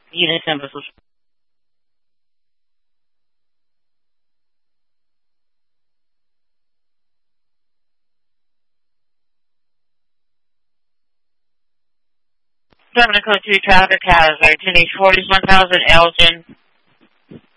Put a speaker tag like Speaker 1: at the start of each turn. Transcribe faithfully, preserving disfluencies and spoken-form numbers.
Speaker 1: Unit number. Terminal code two traffic has itinerary forty-one thousand Elgin.